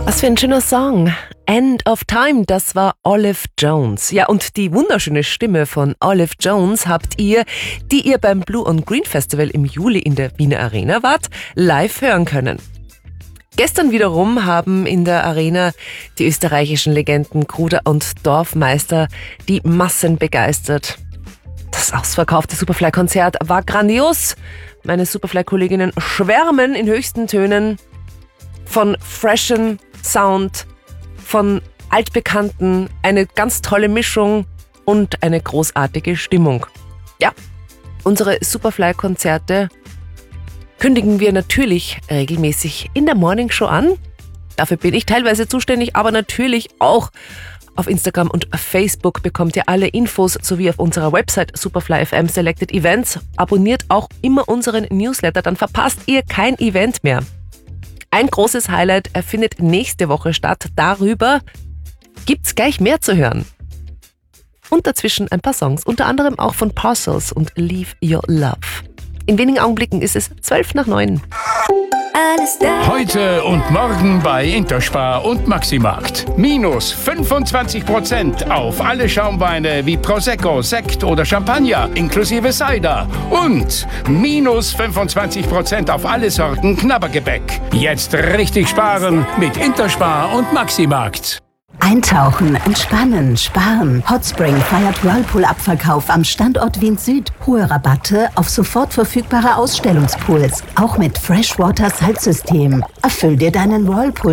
Was für ein schöner Song. End of Time, das war Olive Jones. Ja, und die wunderschöne Stimme von Olive Jones habt ihr, die ihr beim Blue on Green Festival im Juli in der Wiener Arena wart, live hören können. Gestern wiederum haben in der Arena die österreichischen Legenden Gruder und Dorfmeister die Massen begeistert. Das ausverkaufte Superfly-Konzert war grandios. Meine Superfly-Kolleginnen schwärmen in höchsten Tönen von freshen Sound, von altbekannten, eine ganz tolle Mischung und eine großartige Stimmung. Ja, unsere Superfly-Konzerte kündigen wir natürlich regelmäßig in der Morningshow an. Dafür bin ich teilweise zuständig, aber natürlich auch auf Instagram und Facebook bekommt ihr alle Infos sowie auf unserer Website Superfly FM Selected Events. Abonniert auch immer unseren Newsletter, dann verpasst ihr kein Event mehr. Ein großes Highlight findet nächste Woche statt. Darüber gibt's gleich mehr zu hören. Und dazwischen ein paar Songs, unter anderem auch von Parcels und Leave Your Love. In wenigen Augenblicken ist es 8:55. Heute und morgen bei Interspar und Maximarkt. Minus 25% auf alle Schaumweine wie Prosecco, Sekt oder Champagner inklusive Cider. Und minus 25% auf alle Sorten Knabbergebäck. Jetzt richtig sparen mit Interspar und Maximarkt. Eintauchen, entspannen, sparen. Hotspring feiert Whirlpool-Abverkauf am Standort Wien Süd. Hohe Rabatte auf sofort verfügbare Ausstellungspools. Auch mit Freshwater-Salzsystem. Erfüll dir deinen Whirlpool